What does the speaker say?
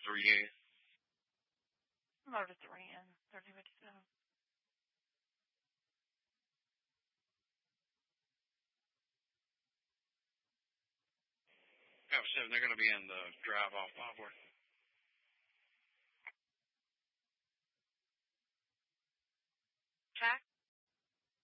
3A. Load to 3N, 3057. Yeah, 7, they're going to be in the drive off Poplar. Jack?